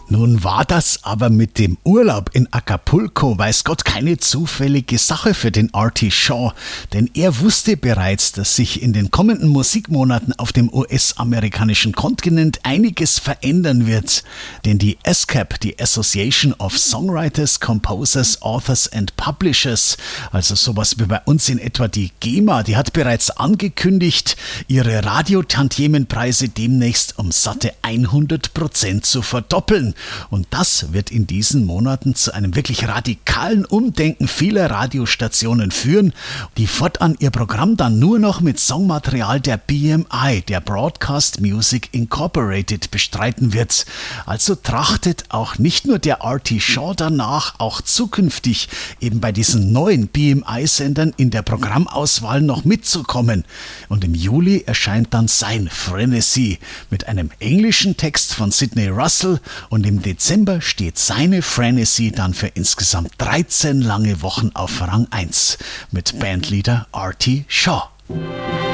Nun war das aber mit dem Urlaub in Acapulco, weiß Gott, keine zufällige Sache für den Artie Shaw, denn er wusste bereits, dass sich in den kommenden Musikmonaten auf dem US-amerikanischen Kontinent einiges verändern wird. Denn die ASCAP, die Association of Songwriters, Composers, Authors and Publishers, also sowas wie bei uns in etwa die GEMA, die hat bereits angekündigt, ihre Radiotantiemenpreise demnächst um satte 100% zu verdoppeln. Und das wird in diesen Monaten zu einem wirklich radikalen Umdenken vieler Radiostationen führen, die fortan ihr Programm dann nur noch mit Songmaterial der BMI, der Broadcast Music Incorporated, bestreiten wird. Also trachtet auch nicht nur der Artie Shaw danach, auch zukünftig eben bei diesen neuen BMI-Sendern in der Programmauswahl noch mitzukommen. Und im Juli erscheint dann sein Frenesy mit einem englischen Text von Sidney Russell und im Dezember steht seine Frenesy dann für insgesamt 13 lange Wochen auf Rang 1 mit Bandleader Artie Shaw.